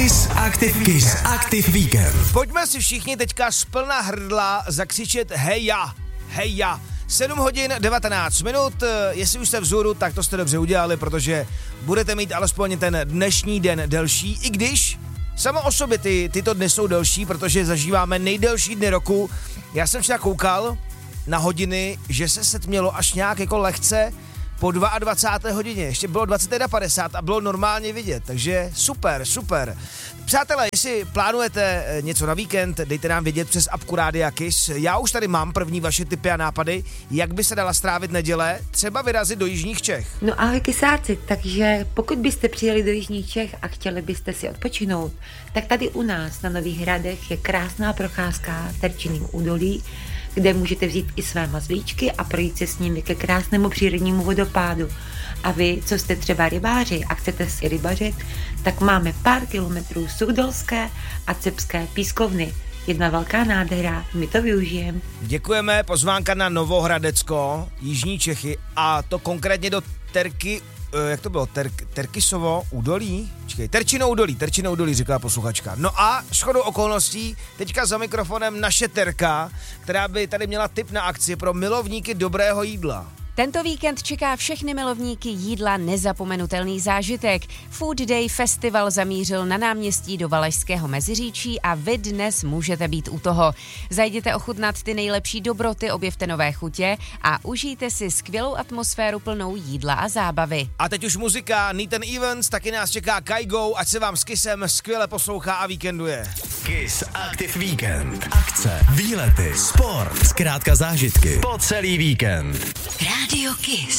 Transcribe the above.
Kiss Active Weekend. Pojďme si všichni teďka z plna hrdla zakřičet heja, heja. 7 hodin 19 minut, jestli už jste vzhůru, tak to jste dobře udělali, protože budete mít alespoň ten dnešní den delší, i když samo o sobě tyto dny jsou delší, protože zažíváme nejdelší dny roku. Já jsem včera koukal na hodiny, že se setmělo až nějak jako lehce po 22. hodině, ještě bylo 21:50 a bylo normálně vidět, takže super, super. Přátelé, jestli plánujete něco na víkend, dejte nám vědět přes apku Rádia Kiss. Já už tady mám první vaše tipy a nápady, jak by se dala strávit neděle, třeba vyrazit do jižních Čech. No ahoj kysáci, takže pokud byste přijeli do jižních Čech a chtěli byste si odpočinout, tak tady u nás na Nových Hradech je krásná procházka Terčiným údolí, kde můžete vzít i své mazlíčky a projít se s nimi ke krásnému přírodnímu vodopádu. A vy, co jste třeba rybáři a chcete si rybařit, tak máme pár kilometrů Suchdolské a Cepské pískovny. Jedna velká nádhera, my to využijeme. Děkujeme, pozvánka na Novohradecko, jižní Čechy, a to konkrétně do jak to bylo, Terkisovo údolí? Terčino údolí, říká posluchačka. No a shodou okolností teďka za mikrofonem naše Terka, která by tady měla tip na akci pro milovníky dobrého jídla. Tento víkend čeká všechny milovníky jídla nezapomenutelný zážitek. Food Day Festival zamířil na náměstí do Valašského Meziříčí a vy dnes můžete být u toho. Zajděte ochutnat ty nejlepší dobroty, objevte nové chutě a užijte si skvělou atmosféru plnou jídla a zábavy. A teď už muzika, Neat & Evans, taky nás čeká Kygo, ať se vám s Kissem skvěle poslouchá a víkenduje. Kiss Active Weekend. Akce, výlety, sport, zkrátka zážitky po celý víkend. Radio Kiss.